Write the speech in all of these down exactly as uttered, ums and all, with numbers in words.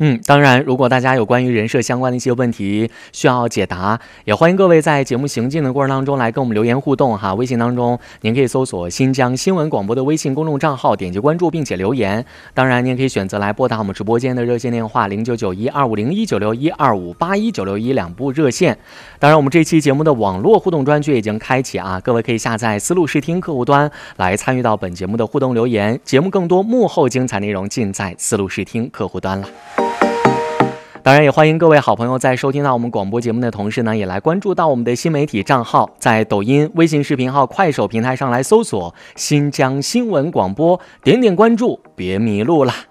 嗯，当然，如果大家有关于人设相关的一些问题需要解答，也欢迎各位在节目行进的过程当中来跟我们留言互动哈。微信当中，您可以搜索新疆新闻广播的微信公众账号，点击关注并且留言。当然，您可以选择来拨打我们直播间的热线电话零九九一二五零一九六一二五八一九六一两部热线。当然，我们这期节目的网络互动专区已经开启啊，各位可以下载思路视听客户端来参与到本节目的互动留言。节目更多幕后精彩内容尽在思路视听客户端了。当然也欢迎各位好朋友在收听到我们广播节目的同时呢，也来关注到我们的新媒体账号，在抖音、微信视频号、快手平台上来搜索新疆新闻广播，点点关注，别迷路了。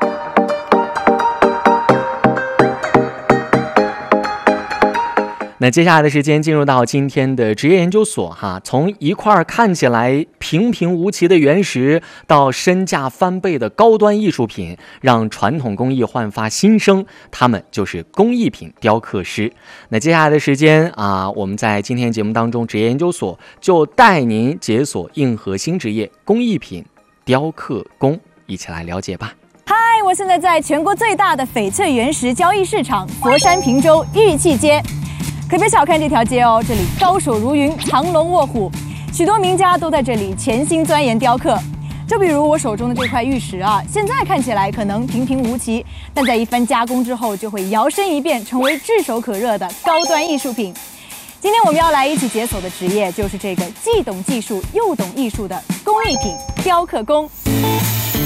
那接下来的时间进入到今天的职业研究所哈，从一块看起来平平无奇的原石，到身价翻倍的高端艺术品，让传统工艺焕发新生，他们就是工艺品雕刻师。那接下来的时间啊，我们在今天节目当中，职业研究所就带您解锁硬核新职业工艺品雕刻工，一起来了解吧。 嗨，我现在在全国最大的翡翠原石交易市场佛山平洲玉器街。可别小看这条街哦，这里高手如云，藏龙卧虎，许多名家都在这里潜心钻研雕刻。就比如我手中的这块玉石啊，现在看起来可能平平无奇，但在一番加工之后，就会摇身一变，成为炙手可热的高端艺术品。今天我们要来一起解锁的职业，就是这个既懂技术又懂艺术的工艺品雕刻工。